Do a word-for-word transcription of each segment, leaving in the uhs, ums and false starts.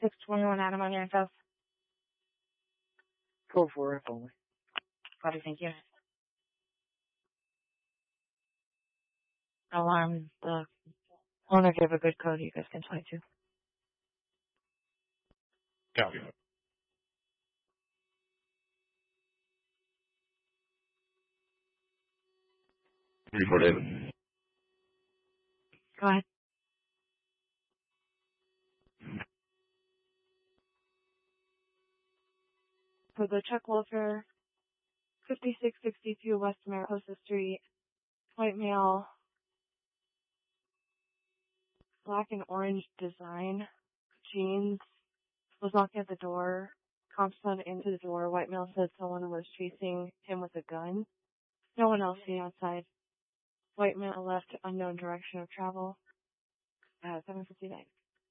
six twenty-one Adam on your info. Go for it, only. Copy, thank you. Alarm, the owner gave a good code you guys can play to. Copy. Report in. Go ahead. For the Chuck Wolfer, fifty-six sixty-two West Mariposa Street, white male, black and orange design, jeans, was knocking at the door, comp slid into the door. White male said someone was chasing him with a gun. No one else seen outside. White male left unknown direction of travel. Uh, seven fifty-nine.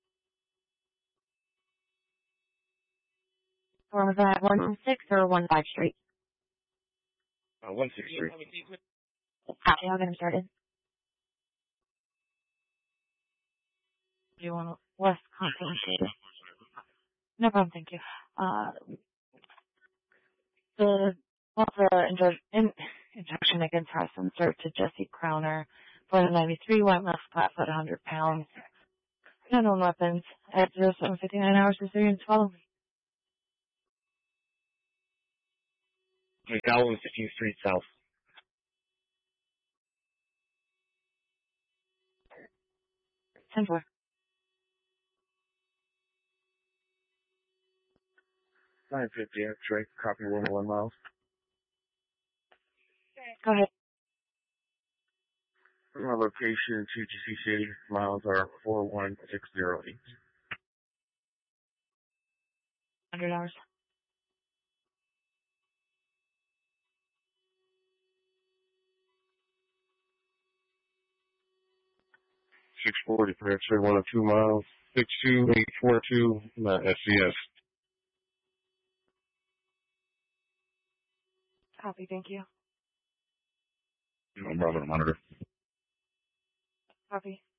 Or was that one six or one five Street? Uh, one six three. Copy, I'll get him started. Do you want less confidential? No problem, thank you. Uh, the, well, the injur- in, injunction against harassment served to Jesse Crowner, Florida ninety-three, white male, flat foot, one hundred pounds. No known weapons. At zero seven fifty-nine hours, Syrians follow me. McDowell, fifteenth Street South. ten four. nine fifty X-ray, copy one one miles. Go ahead. My location, two G C City, miles are four one six zero eight. one hundred hours. six forty for X-ray, one oh two miles. six two eight four two, uh, S C S. Copy, thank you. No problem, monitor. Copy.